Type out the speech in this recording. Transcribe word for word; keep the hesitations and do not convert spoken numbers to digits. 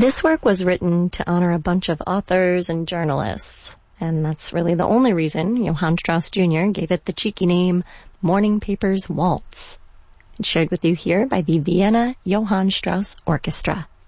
This work was written to honor a bunch of authors and journalists, and that's really the only reason Johann Strauss Junior gave it the cheeky name Morning Papers Waltz. It's shared with you here by the Vienna Johann Strauss Orchestra.